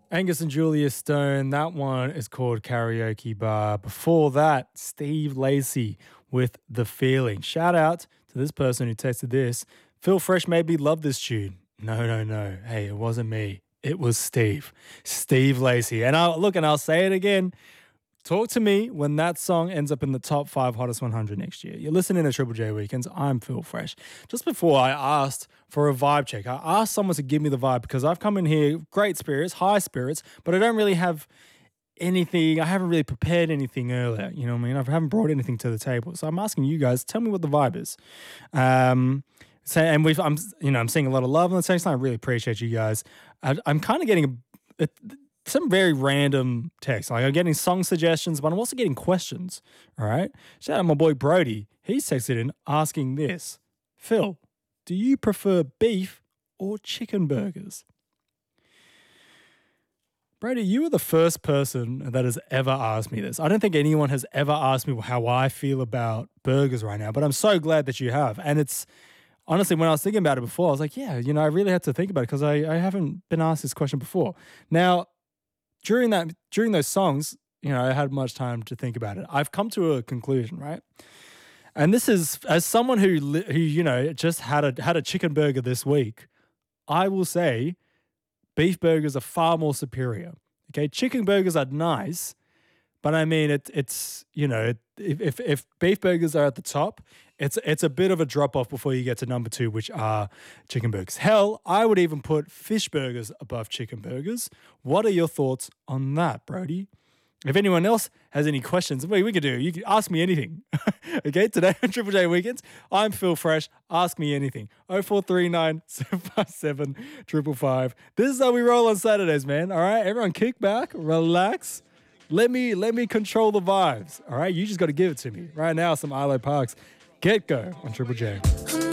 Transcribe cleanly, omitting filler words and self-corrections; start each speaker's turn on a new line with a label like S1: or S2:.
S1: Angus and Julia Stone, that one is called Karaoke Bar. Before that, Steve Lacy with The Feeling. Shout out to this person who texted this. Phil Fresh made me love this tune. No. Hey, it wasn't me. It was Steve. Steve Lacy. And I'll say it again. Talk to me when that song ends up in the top 5 hottest 100 next year. You're listening to Triple J Weekends. I'm Phil Fresh. Just before I asked for a vibe check, I asked someone to give me the vibe because I've come in here, great spirits, high spirits, but I don't really have anything. I haven't really prepared anything earlier. You know what I mean? I haven't brought anything to the table. So I'm asking you guys, tell me what the vibe is. I'm seeing a lot of love on the text line. I really appreciate you guys. I'm kind of getting some very random texts. Like I'm getting song suggestions, but I'm also getting questions. All right. Shout out my boy Brody. He's texted in asking this. Phil, do you prefer beef or chicken burgers? Brody, you are the first person that has ever asked me this. I don't think anyone has ever asked me how I feel about burgers right now, but I'm so glad that you have. And it's honestly, when I was thinking about it before, I was like, yeah, I really had to think about it because I haven't been asked this question before. Now, during those songs, I had much time to think about it. I've come to a conclusion, right? And this is as someone who just had a chicken burger this week. I will say, beef burgers are far more superior. Okay, chicken burgers are nice, but I mean if beef burgers are at the top, it's a bit of a drop off before you get to number 2, which are chicken burgers. Hell, I would even put fish burgers above chicken burgers. What are your thoughts on that, Brody? If anyone else has any questions, we can do. You can ask me anything. Okay, today on Triple J Weekends, I'm Phil Fresh. Ask me anything. 0439 757 555. This is how we roll on Saturdays, man. All right, everyone, kick back, relax. Let me control the vibes. All right, you just got to give it to me right now. Some Arlo Parks. Get Go on Triple J.